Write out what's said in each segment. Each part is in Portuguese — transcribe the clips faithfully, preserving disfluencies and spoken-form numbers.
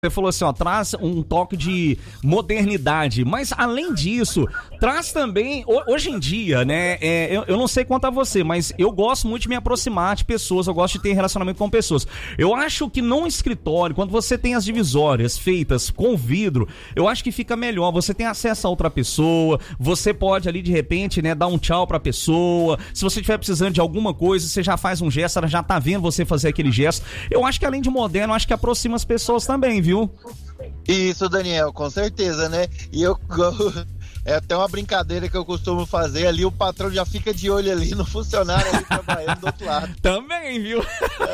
Você falou assim, ó, traz um toque de modernidade, mas além disso, traz também, hoje em dia, né, é, eu, eu não sei quanto a você, mas eu gosto muito de me aproximar de pessoas, eu gosto de ter relacionamento com pessoas. Eu acho que num escritório, quando você tem as divisórias feitas com vidro, eu acho que fica melhor, você tem acesso a outra pessoa, você pode ali de repente, né, dar um tchau pra pessoa, se você estiver precisando de alguma coisa, você já faz um gesto, ela já tá vendo você fazer aquele gesto. Eu acho que além de moderno, eu acho que aproxima as pessoas também, viu? Isso, Daniel, com certeza, né? E eu, é até uma brincadeira que eu costumo fazer ali, o patrão já fica de olho ali no funcionário ali trabalhando do outro lado. Também, viu?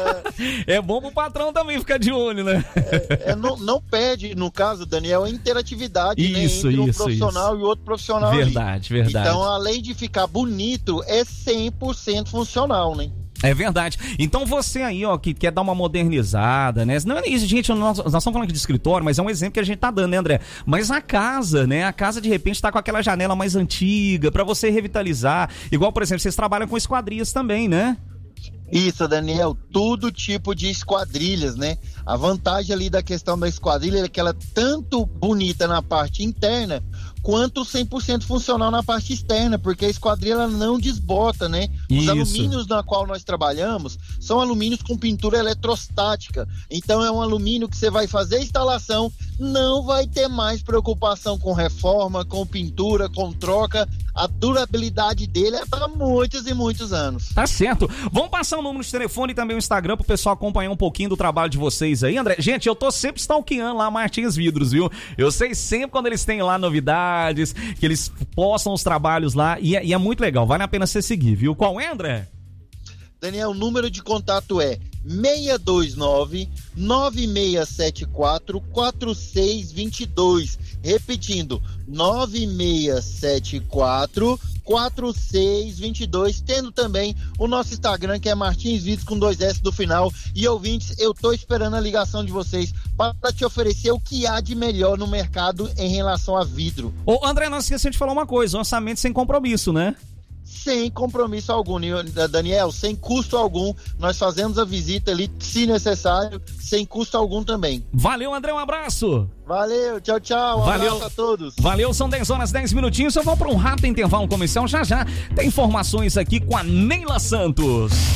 É, é bom pro patrão também ficar de olho, né? É, é, não, não perde, no caso, Daniel, a interatividade, isso, né? Entre um isso, profissional isso. e outro profissional. Verdade, ali. verdade. Então, além de ficar bonito, é cem por cento funcional, né? É verdade. Então você aí, ó, que quer dar uma modernizada, né? Não é isso, gente, nós, nós estamos falando aqui de escritório, mas é um exemplo que a gente tá dando, né, André? Mas a casa, né? A casa, de repente, tá com aquela janela mais antiga, pra você revitalizar. Igual, por exemplo, vocês trabalham com esquadrias também, né? Isso, Daniel, todo tipo de esquadrilhas, né? A vantagem ali da questão da esquadrilha é que ela é tanto bonita na parte interna, quanto cem por cento funcional na parte externa, porque a esquadrilha ela não desbota, né? Os Isso. alumínios na qual nós trabalhamos são alumínios com pintura eletrostática, então é um alumínio que você vai fazer a instalação, não vai ter mais preocupação com reforma, com pintura, com troca, a durabilidade dele é para muitos e muitos anos. Tá certo. Vamos passar o número de telefone e também o Instagram pro pessoal acompanhar um pouquinho do trabalho de vocês aí, André. Gente, eu tô sempre stalkeando lá Martins Vidros, viu? Eu sei sempre quando eles têm lá novidades, que eles postam os trabalhos lá e é, e é muito legal, vale a pena você seguir, viu? Qual é, André? Daniel, o número de contato é seis dois nove, nove seis sete quatro, quatro seis dois dois. Repetindo, nove seis sete quatro, quatro seis dois dois. Tendo também o nosso Instagram, que é Martins Vidros com dois S do final. E ouvintes, eu tô esperando a ligação de vocês para te oferecer o que há de melhor no mercado em relação a vidro. Ô, André, não esqueci de falar uma coisa, orçamento sem compromisso, né? Sem compromisso algum, Daniel, sem custo algum, nós fazemos a visita ali, se necessário, sem custo algum também. Valeu, André, um abraço. Valeu, tchau, tchau, um Valeu. abraço a todos. Valeu, são dez horas, dez minutinhos, eu vou para um rápido intervalo comercial, já já tem informações aqui com a Neila Santos.